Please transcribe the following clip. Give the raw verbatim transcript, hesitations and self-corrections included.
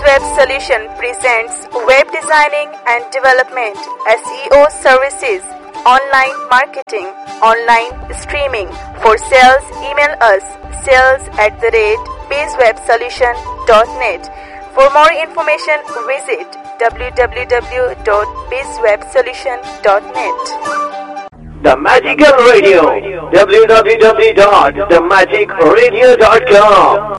BizWeb Solution presents web designing and development, S E O services, online marketing, online streaming. For sales, email us sales at the rate bizwebsolution dot net. For more information, visit w w w dot bizwebsolution dot net. The Magical Radio, w w w dot the magic radio dot com.